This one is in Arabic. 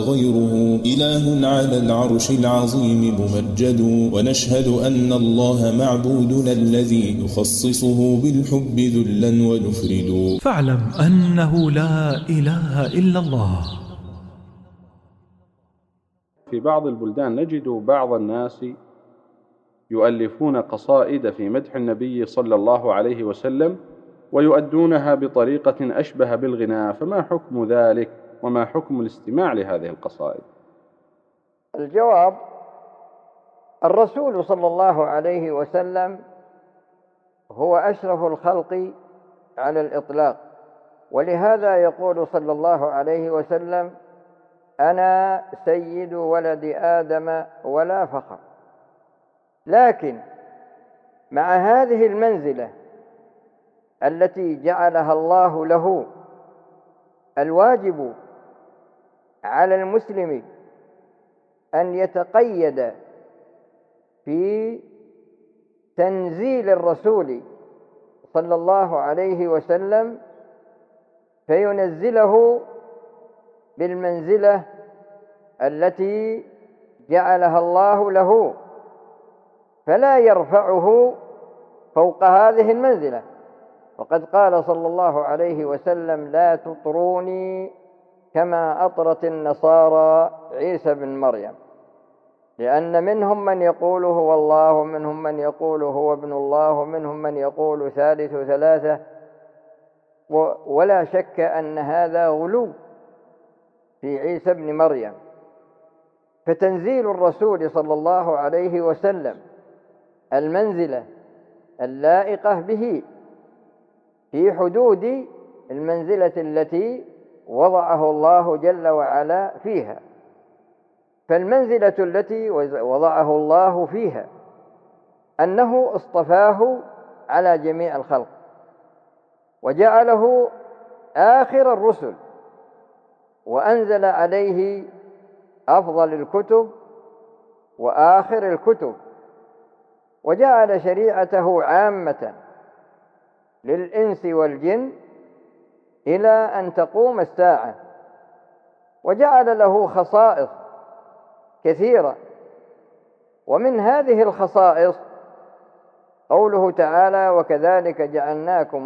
غيره إله على العرش العظيم ممجد، ونشهد أن الله معبودنا الذي نخصصه بالحب ذلا ونفرد. فاعلم أنه لا إله إلا الله. في بعض البلدان نجد بعض الناس يؤلفون قصائد في مدح النبي صلى الله عليه وسلم ويؤدونها بطريقة أشبه بالغناء، فما حكم ذلك وما حكم الاستماع لهذه القصائد؟ الجواب: الرسول صلى الله عليه وسلم هو أشرف الخلق على الإطلاق، ولهذا يقول صلى الله عليه وسلم: أنا سيد ولد آدم ولا فخر. لكن مع هذه المنزلة التي جعلها الله له، الواجب على المسلم أن يتقيد في تنزيل الرسول صلى الله عليه وسلم، فينزله بالمنزلة التي جعلها الله له، فلا يرفعه فوق هذه المنزلة. وقد قال صلى الله عليه وسلم: لا تطروني كما أطرت النصارى عيسى بن مريم، لأن منهم من يقول هو الله، ومنهم من يقول هو ابن الله، ومنهم من يقول ثالث ثلاثة، ولا شك أن هذا غلو في عيسى بن مريم. فتنزيل الرسول صلى الله عليه وسلم المنزلة اللائقة به في حدود المنزلة التي وضعه الله جل وعلا فيها. فالمنزلة التي وضعه الله فيها أنه اصطفاه على جميع الخلق، وجعله آخر الرسل، وأنزل عليه أفضل الكتب وآخر الكتب، وجعل شريعته عامة للإنس والجن إلى أن تقوم الساعة، وجعل له خصائص كثيرة. ومن هذه الخصائص قوله تعالى: وكذلك جعلناكم